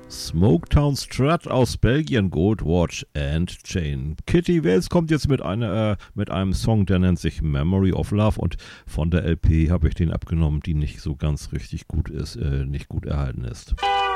Smoketown Strut aus Belgien, Gold Watch and Chain. Kitty Wales kommt jetzt mit einem Song, der nennt sich Memory of Love, und von der LP habe ich den abgenommen, die nicht so ganz richtig gut ist, nicht gut erhalten ist.